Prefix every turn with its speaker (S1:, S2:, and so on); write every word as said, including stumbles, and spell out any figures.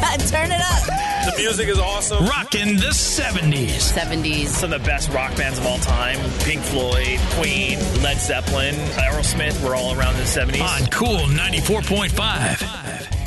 S1: Turn it up.
S2: The music is awesome.
S3: Rockin' the seventies.
S1: seventies.
S4: Some of the best rock bands of all time. Pink Floyd, Queen, Led Zeppelin, Aerosmith were all around in the seventies.
S3: On Cool ninety-four point five.